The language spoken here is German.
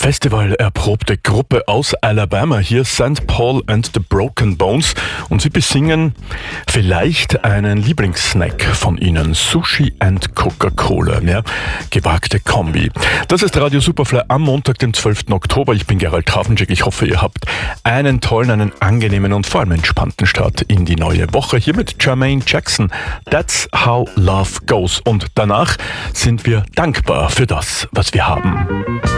Festival erprobte Gruppe aus Alabama, hier St. Paul and the Broken Bones, und sie besingen vielleicht einen Lieblingssnack von ihnen, Sushi and Coca-Cola. Ja, gewagte Kombi. Das ist Radio Superfly am Montag, dem 12. Oktober. Ich bin Gerald Trafenczyk. Ich hoffe, ihr habt einen tollen, einen angenehmen und vor allem entspannten Start in die neue Woche. Hier mit Jermaine Jackson. That's how love goes. Und danach sind wir dankbar für das, was wir haben.